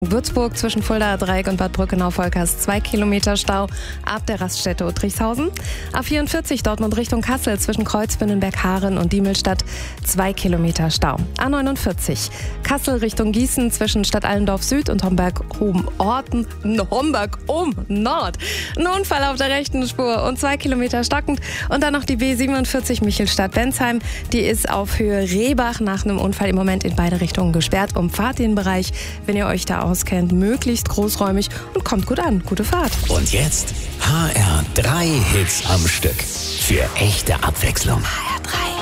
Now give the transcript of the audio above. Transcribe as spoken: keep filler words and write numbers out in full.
Würzburg zwischen Fuldaer Dreieck und Bad Brückenau-Volkers zwei Kilometer Stau ab der Raststätte Uttrichshausen. A vierundvierzig Dortmund Richtung Kassel zwischen Kreuzbinnenberg-Haaren und Diemelstadt zwei Kilometer Stau. A neunundvierzig Kassel Richtung Gießen zwischen Stadt Allendorf Süd und Homberg-Ohm-Orten, Homberg-Ohm-Nord. Ein Unfall auf der rechten Spur und zwei Kilometer stockend. Und dann noch die B siebenundvierzig Michelstadt-Bensheim. Die ist auf Höhe Rehbach nach einem Unfall im Moment in beide Richtungen gesperrt. Umfahrt den Bereich, wenn ihr euch da auskennt, möglichst großräumig und kommt gut an. Gute Fahrt. Und jetzt H R drei Hits am Stück. Für echte Abwechslung. H R drei